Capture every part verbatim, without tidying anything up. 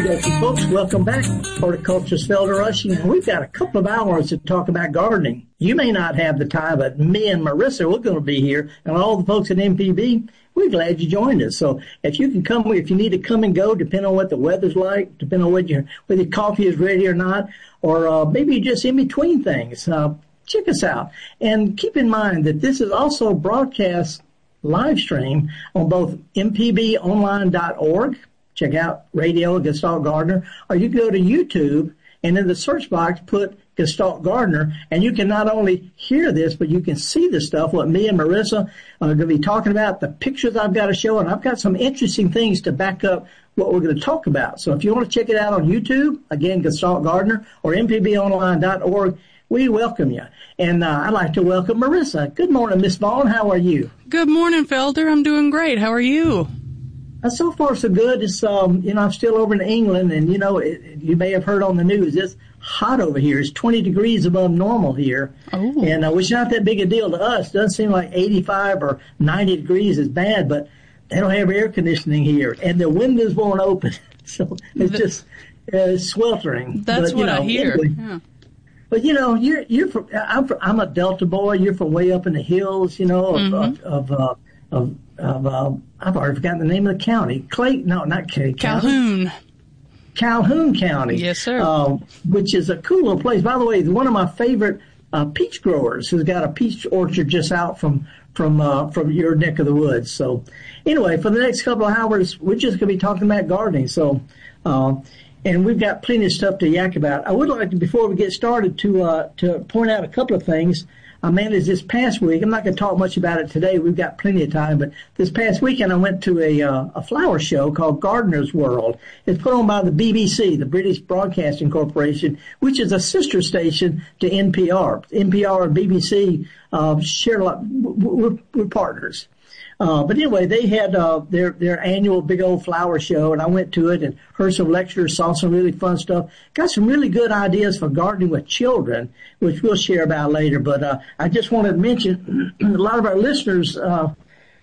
Philadelphia folks, welcome back. Horticulturist Felder Rushing, and we've got a couple of hours to talk about gardening. You may not have the time, but me and Marissa, we're going to be here, and all the folks at M P B, we're glad you joined us. So if you can come, if you need to come and go, depending on what the weather's like, depending on whether your, whether your coffee is ready or not, or uh, maybe you're just in between things, uh, check us out. And keep in mind that this is also broadcast live stream on both m p b online dot org. Check out Radio Gestalt Gardener, or you can go to YouTube and in the search box put Gestalt Gardener, and you can not only hear this, but you can see the stuff, what me and Marissa are going to be talking about, the pictures I've got to show, and I've got some interesting things to back up what we're going to talk about. So if you want to check it out on YouTube, again, Gestalt Gardener, or m p b online dot org, we welcome you. And uh, I'd like to welcome Marissa. Good morning, Miss Vaughn. How are you? Good morning, Felder. I'm doing great. How are you? Uh, so far, so good. It's, um, you know, I'm still over in England, and, you know, it, you may have heard on the news, it's hot over here. It's twenty degrees above normal here. Oh. And uh, which is not that big a deal to us. Doesn't seem like eighty-five or ninety degrees is bad, but they don't have air conditioning here, and the windows won't open. So it's the, just uh, sweltering. That's but, what you know, I hear. Anyway, yeah. But, you know, you're, you're from, I'm, from, I'm a Delta boy. You're from way up in the hills, you know, of, mm-hmm. of, of, uh, of, of uh, I've already forgotten the name of the county. Clay, no, not Clay Calhoun. County. Calhoun County. Yes, sir. Uh, which is a cool little place. By the way, one of my favorite uh, peach growers has got a peach orchard just out from from uh, from your neck of the woods. So, anyway, for the next couple of hours, we're just going to be talking about gardening. So, uh, and we've got plenty of stuff to yak about. I would like to, before we get started, to uh, to point out a couple of things. I managed this past week. I'm not going to talk much about it today. We've got plenty of time. But this past weekend, I went to a uh, a flower show called Gardener's World. It's put on by the B B C, the British Broadcasting Corporation, which is a sister station to N P R. N P R and B B C uh, share a lot. We're, we're partners. Uh, but anyway, they had uh, their their annual big old flower show, and I went to it and heard some lectures, saw some really fun stuff, got some really good ideas for gardening with children, which we'll share about later. But uh, I just wanted to mention a lot of our listeners uh,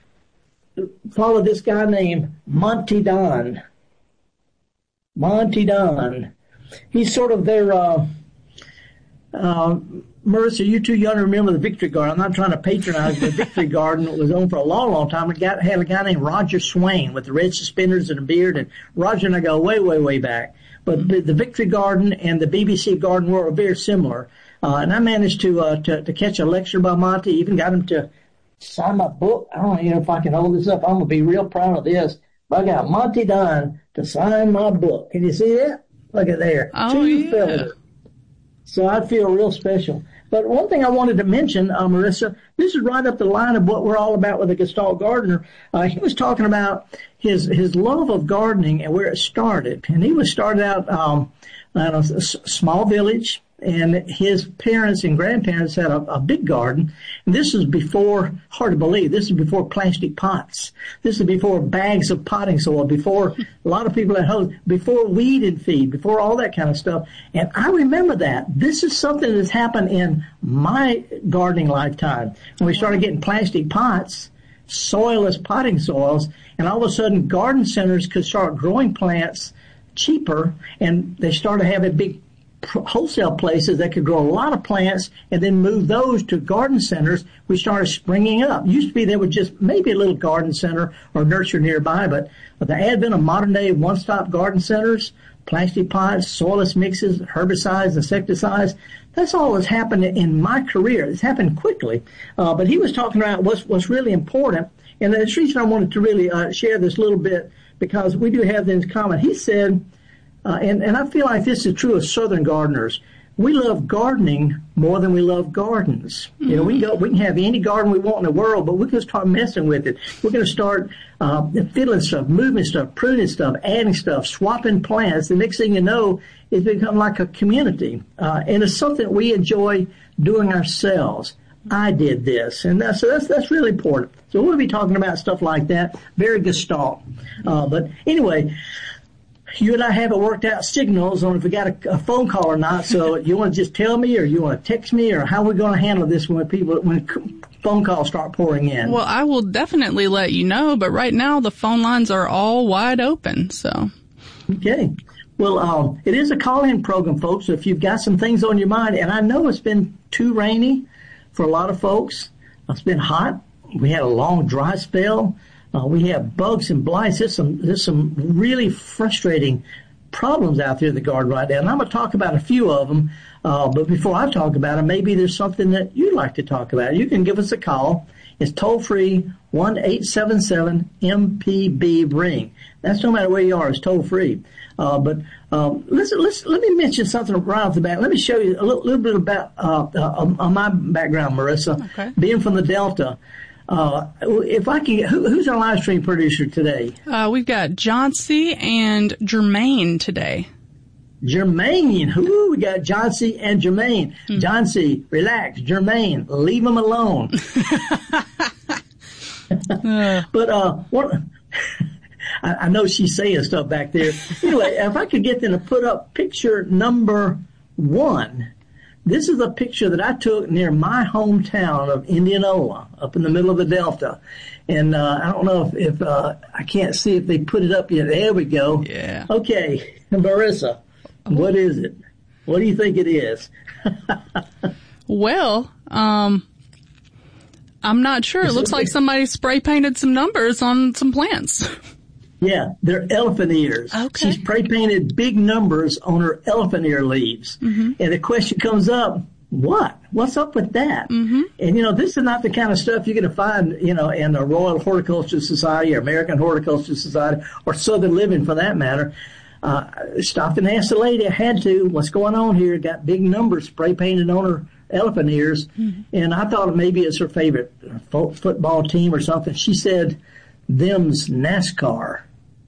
follow this guy named Monty Don. Monty Don. He's sort of their. Uh, uh, Marissa, you're too young to remember the Victory Garden. I'm not trying to patronize the Victory Garden. It was on for a long, long time. It got, had a guy named Roger Swain with the red suspenders and a beard, and Roger and I go way, way, way back. But the, the Victory Garden and the B B C Garden World are very similar. Uh, and I managed to, uh, to to catch a lecture by Monty, even got him to sign my book. I don't even know if I can hold this up. I'm going to be real proud of this. But I got Monty Don to sign my book. Can you see that? Look at there. Oh, Two yeah. fellas. So I feel real special. But one thing I wanted to mention, uh, Marissa, this is right up the line of what we're all about with the Gestalt Gardener. Uh, he was talking about his his love of gardening and where it started. And he was started out um, in a small village, and his parents and grandparents had a, a big garden. And this is before, hard to believe, this is before plastic pots. This is before bags of potting soil, before a lot of people had hose, before weed and feed, before all that kind of stuff. And I remember that. This is something that's happened in my gardening lifetime. When we started getting plastic pots, soilless potting soils, and all of a sudden garden centers could start growing plants cheaper, and they started having big wholesale places that could grow a lot of plants and then move those to garden centers. We started springing up. Used to be there was just maybe a little garden center or nursery nearby, but with the advent of modern day one-stop garden centers, plastic pots, soilless mixes, herbicides, insecticides, that's all that's happened in my career. It's happened quickly. Uh, but he was talking about what's, what's really important, and the reason I wanted to really uh, share this little bit, because we do have things in common. He said, Uh, and, and I feel like this is true of Southern gardeners. We love gardening more than we love gardens. Mm-hmm. You know, we can go, we can have any garden we want in the world, but we're going to start messing with it. We're going to start uh, fiddling stuff, moving stuff, pruning stuff, adding stuff, swapping plants. The next thing you know, it's become like a community. Uh, and it's something we enjoy doing ourselves. I did this, and that's, so that's that's really important. So we'll be talking about stuff like that. Very Gestalt. Uh, but anyway, you and I haven't worked out signals on if we got a, a phone call or not. So you want to just tell me, or you want to text me, or how are we going to handle this when people when phone calls start pouring in? Well, I will definitely let you know, but right now the phone lines are all wide open. So okay. Well, um, it is a call-in program, folks. So if you've got some things on your mind, and I know it's been too rainy for a lot of folks. It's been hot. We had a long dry spell. Uh, we have bugs and blights. There's some, there's some really frustrating problems out there in the garden right now. And I'm going to talk about a few of them. Uh, but before I talk about them, maybe there's something that you'd like to talk about. You can give us a call. It's toll-free, one eight seven seven M P B ring. That's no matter where you are. It's toll-free. Uh, but um, let's, let's, let me mention something right off the bat. Let me show you a little, little bit about uh, uh, on my background, Marissa. Okay. Being from the Delta. Uh, if I can, who, who's our live stream producer today? Uh, we've got Johnsy and Jermaine today. Jermaine. Who we got? Johnsy and Jermaine. Mm. Johnsy, relax. Jermaine, leave him alone. uh. But uh, what? I, I know she's saying stuff back there. Anyway, if I could get them to put up picture number one. This is a picture that I took near my hometown of Indianola, up in the middle of the Delta. And uh, I don't know if, if uh, I can't see if they put it up yet. There we go. Yeah. Okay, Marissa, what is it? What do you think it is? Well, um, I'm not sure. It looks like somebody spray painted some numbers on some plants. Yeah, they're elephant ears. Okay. She spray painted big numbers on her elephant ear leaves. Mm-hmm. And the question comes up, what? What's up with that? Mm-hmm. And, you know, this is not the kind of stuff you're going to find, you know, in the Royal Horticultural Society or American Horticultural Society or Southern Living for that matter. Uh, stopped and asked the lady, I had to, what's going on here? Got big numbers spray painted on her elephant ears. Mm-hmm. And I thought maybe it's her favorite fo- football team or something. She said, them's NASCAR.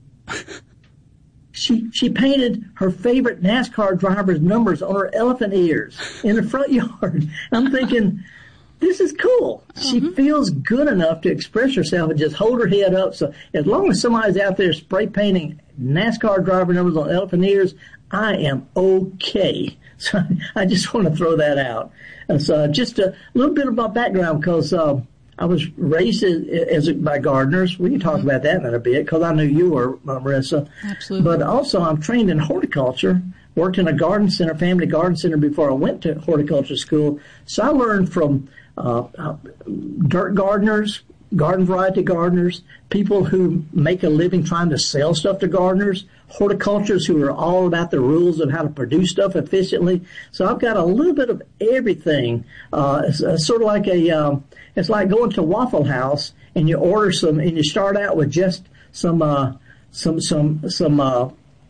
She she painted her favorite NASCAR driver's numbers on her elephant ears in the front yard. I'm thinking, this is cool. Mm-hmm. She feels good enough to express herself and just hold her head up. So as long as somebody's out there spray painting NASCAR driver numbers on elephant ears, I am okay. So I just want to throw that out. And so just a little bit of my background because uh, I was raised as, as by gardeners. We can talk mm-hmm. about that in a bit because I knew you were, Marissa. Absolutely. But also I'm trained in horticulture, worked in a garden center, family garden center before I went to horticulture school. So I learned from uh, uh, dirt gardeners, garden variety gardeners, people who make a living trying to sell stuff to gardeners, horticulturists who are all about the rules of how to produce stuff efficiently. So I've got a little bit of everything. Uh, it's, it's sort of like a, um, it's like going to Waffle House and you order some, and you start out with just some, uh, some, some, some, uh,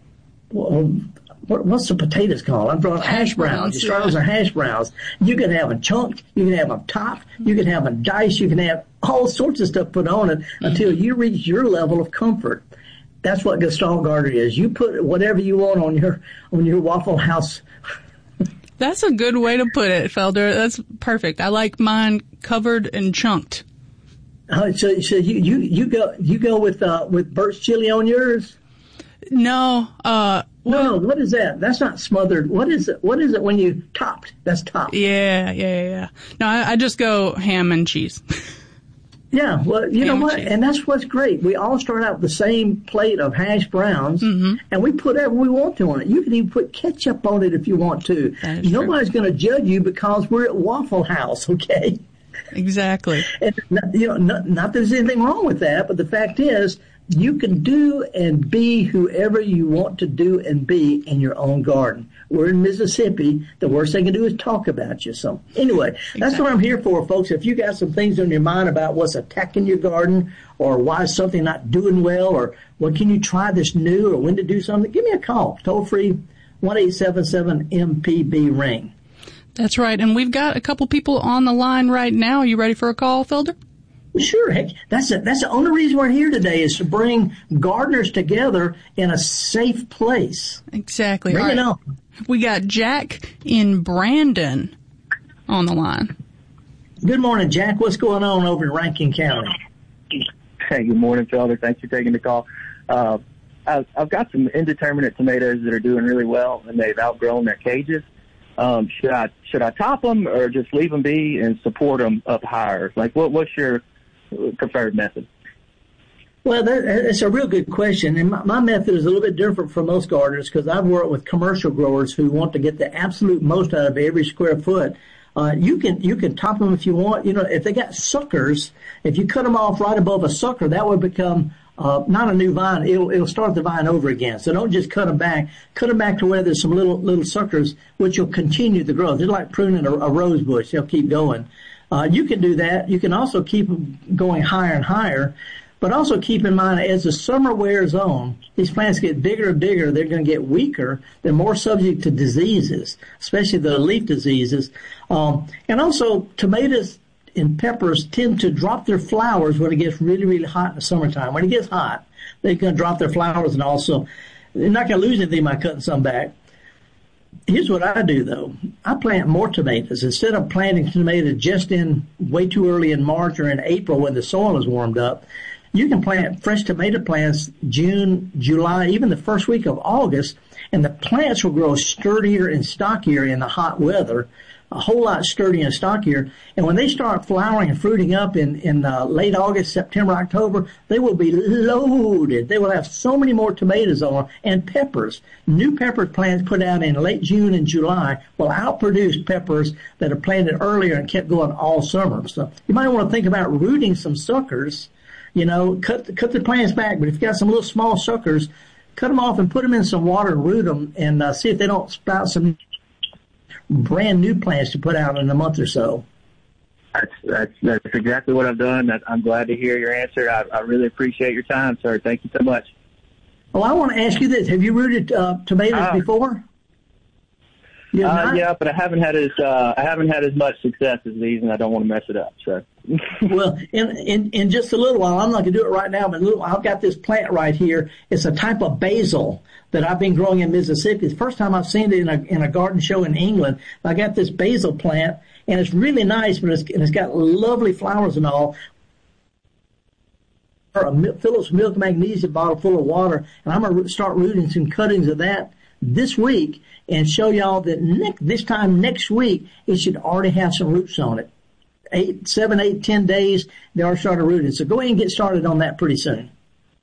what, what's the potatoes called? I'm from hash browns. You start with some hash browns. You can have them chunked. You can have them topped. You can have them diced. You can have all sorts of stuff put on it mm-hmm. until you reach your level of comfort. That's what Gestalt gardening is. You put whatever you want on your on your Waffle House. That's a good way to put it, Felder. That's perfect. I like mine covered and chunked. Uh, so, so you, you you go you go with uh, with Burt's chili on yours? No. Uh, well, no. What is that? That's not smothered. What is it? What is it when you topped? That's topped. Yeah, yeah, yeah. No, I, I just go ham and cheese. Yeah, well, you know what? And that's what's great. We all start out with the same plate of hash browns, mm-hmm. and we put whatever we want to on it. You can even put ketchup on it if you want to. Nobody's going to judge you because we're at Waffle House, okay? Exactly. And, you know, not, not that there's anything wrong with that, but the fact is, you can do and be whoever you want to do and be in your own garden. We're in Mississippi. The worst they can do is talk about you. So anyway, exactly. That's what I'm here for, folks. If you got some things on your mind about what's attacking your garden or why is something not doing well or what can you try this new or when to do something, give me a call. Toll free, one eight seven seven M P B ring. That's right. And we've got a couple people on the line right now. Are you ready for a call, Felder? Sure. Heck, that's it. That's the only reason we're here today is to bring gardeners together in a safe place. Exactly. Bring All it right. on. We got Jack in Brandon on the line. Good morning, Jack. What's going on over in Rankin County? Hey, good morning, Felder. Thanks for taking the call. Uh, I've, I've got some indeterminate tomatoes that are doing really well, and they've outgrown their cages. Um, should I should I top them or just leave them be and support them up higher? Like, what what's your preferred method? Well, that, that's a real good question. And my, my method is a little bit different from most gardeners because I've worked with commercial growers who want to get the absolute most out of every square foot. Uh, you can, you can top them if you want. You know, if they got suckers, if you cut them off right above a sucker, that would become, uh, not a new vine. It'll, it'll start the vine over again. So don't just cut them back. Cut them back to where there's some little, little suckers, which will continue the growth. It's like pruning a, a rose bush. They'll keep going. Uh, you can do that. You can also keep them going higher and higher. But also keep in mind, as the summer wears on, these plants get bigger and bigger. They're going to get weaker. They're more subject to diseases, especially the leaf diseases. Um, and also, tomatoes and peppers tend to drop their flowers when it gets really, really hot in the summertime. When it gets hot, they're going to drop their flowers, and also they're not going to lose anything by cutting some back. Here's what I do, though. I plant more tomatoes. Instead of planting tomatoes just in way too early in March or in April when the soil is warmed up, you can plant fresh tomato plants June, July, even the first week of August, and the plants will grow sturdier and stockier in the hot weather, a whole lot sturdier and stockier. And when they start flowering and fruiting up in, in uh, late August, September, October, they will be loaded. They will have so many more tomatoes on them, and peppers. New pepper plants put out in late June and July will outproduce peppers that are planted earlier and kept going all summer. So you might want to think about rooting some suckers. You know, cut cut the plants back, but if you've got some little small suckers, cut them off and put them in some water and root them and uh, see if they don't sprout some brand new plants to put out in a month or so. That's that's that's exactly what I've done. That, I'm glad to hear your answer. I, I really appreciate your time, sir. Thank you so much. Well, I want to ask you this: have you rooted uh, tomatoes uh, before? You have uh, not? Yeah, but I haven't had as uh, I haven't had as much success as these, and I don't want to mess it up. So. Well, in, in in just a little while, I'm not going to do it right now, but in a little, I've got this plant right here. It's a type of basil that I've been growing in Mississippi. It's the first time I've seen it in a in a garden show in England. I got this basil plant, and it's really nice, but it's, and it's got lovely flowers and all. A Phillips Milk Magnesia bottle full of water, and I'm going to start rooting some cuttings of that this week and show y'all that next, this time next week it should already have some roots on it. Eight, seven, eight, ten days, they are started rooting. So go ahead and get started on that pretty soon.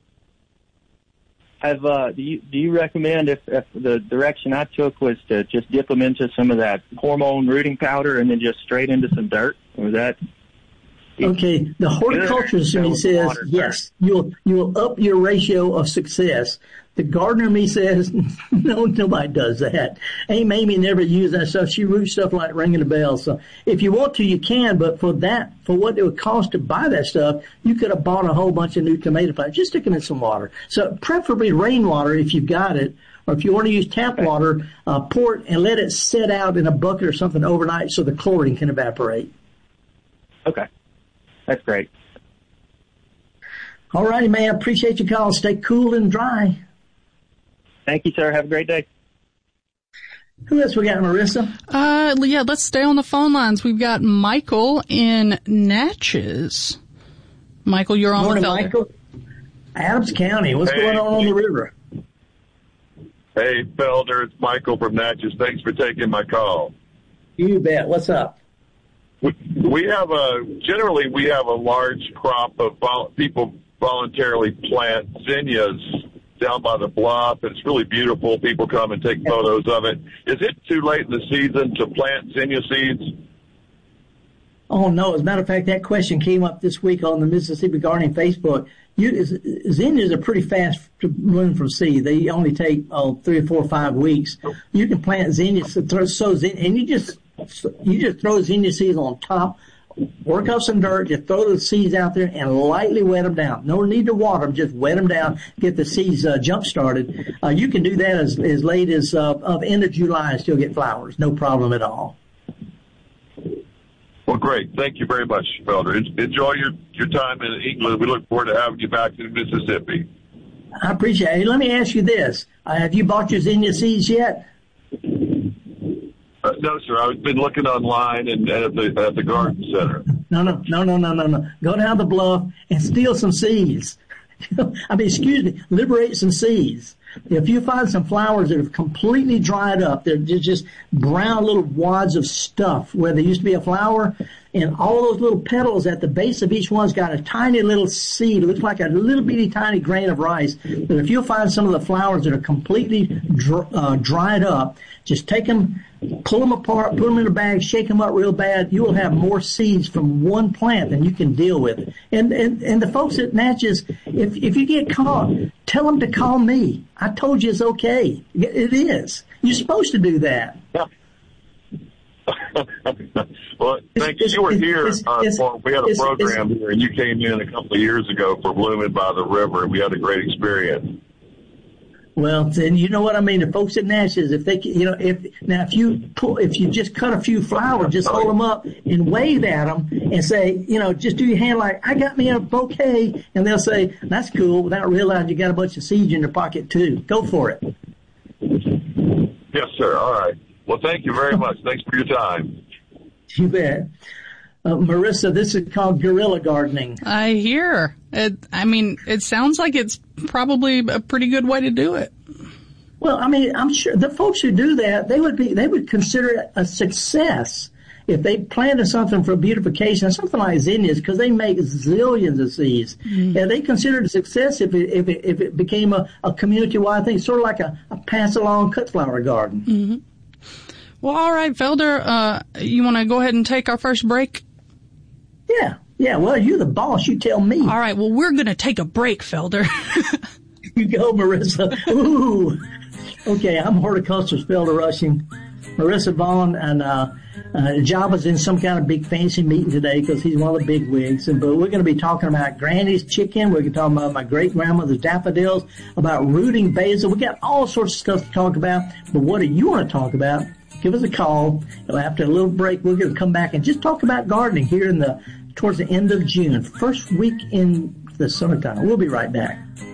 Have uh, do you do you recommend if, if the direction I took was to just dip them into some of that hormone rooting powder and then just straight into some dirt? Was that okay? The horticulturist in me says yes. You'll you'll up your ratio of success. The gardener in me says, no, nobody does that. Aunt Mamie never used that stuff. She roots stuff like ringing a bell. So if you want to, you can, but for that, for what it would cost to buy that stuff, you could have bought a whole bunch of new tomato plants. Just stick them in some water. So preferably rainwater if you've got it, or if you want to use tap water, uh, pour it and let it sit out in a bucket or something overnight so the chlorine can evaporate. Okay. That's great. All righty, man. Appreciate your call. Stay cool and dry. Thank you, sir. Have a great day. Who else we got, Marissa? Uh, yeah, let's stay on the phone lines. We've got Michael in Natchez. Michael, you're on Morning, the phone. Michael. Adams County. What's hey, going on on the river? Hey, Felder. It's Michael from Natchez. Thanks for taking my call. You bet. What's up? We, we have a, generally we have a large crop of vol- people voluntarily plant zinnias down by the bluff. It's really beautiful. People come and take photos of it. Is it too late in the season to plant zinnia seeds? Oh, no. As a matter of fact, that question came up this week on the Mississippi Gardening Facebook. You, zinnias are pretty fast to bloom from seed. They only take oh, three or four or five weeks. You can plant zinnias, throw, sow zinnias, and you just you just throw zinnia seeds on top. Work up some dirt, just throw the seeds out there and lightly wet them down. No need to water them, just wet them down, get the seeds uh, jump started. Uh, you can do that as, as late as uh, of end of July and still get flowers. No problem at all. Well, great. Thank you very much, Felder. Enjoy your, your time in England. We look forward to having you back in Mississippi. I appreciate it. Let me ask you this. Uh, have you bought your zinnia seeds yet? Uh, no, sir. I've been looking online and, and at the at the garden center. No, no, no, no, no, no, no. Go down the bluff and steal some seeds. I mean, excuse me, liberate some seeds. If you find some flowers that have completely dried up, they're just brown little wads of stuff where there used to be a flower, and all those little petals at the base of each one's got a tiny little seed. It looks like a little bitty tiny grain of rice. But if you'll find some of the flowers that are completely dr- uh, dried up, just take them, pull them apart, put them in a bag, shake them up real bad. You will have more seeds from one plant than you can deal with. And and, and the folks at Natchez, if if you get caught, tell them to call me. I told you it's okay. It is. You're supposed to do that. Yeah. Well, thank you. You were here. Uh, for, we had a program here, and you came in a couple of years ago for Blooming by the River, and we had a great experience. Well, then you know what I mean. The folks at Natchez, if they, you know, if now if you pull, if you just cut a few flowers, just hold them up and wave at them and say, you know, just do your hand like, I got me a bouquet, and they'll say, that's cool, without realizing you got a bunch of seeds in your pocket too. Go for it. Yes, sir. All right. Well, thank you very much. Thanks for your time. You bet. Uh, Marissa, this is called guerrilla gardening. I hear. It, I mean, it sounds like it's probably a pretty good way to do it. Well, I mean, I'm sure the folks who do that, they would be, they would consider it a success if they planted something for beautification, something like zinnias, because they make zillions of seeds. Mm-hmm. Yeah, they consider it a success if it, if it, if it became a, a community-wide thing, sort of like a, a pass-along cut flower garden. Mm-hmm. Well, all right, Felder, uh, you want to go ahead and take our first break? Yeah, yeah. Well, you're the boss. You tell me. All right. Well, we're going to take a break, Felder. You go, Marissa. Ooh. Okay, I'm horticulturist Felder Rushing. Marissa Vaughn and uh, uh, Java's in some kind of big fancy meeting today because he's one of the big wigs. And but we're going to be talking about Granny's chicken. We're going to talk about my great grandmother's daffodils, about rooting basil. We got all sorts of stuff to talk about. But what do you want to talk about? Give us a call. After a little break, we're going to come back and just talk about gardening here in the towards the end of June, first week in the summertime. We'll be right back.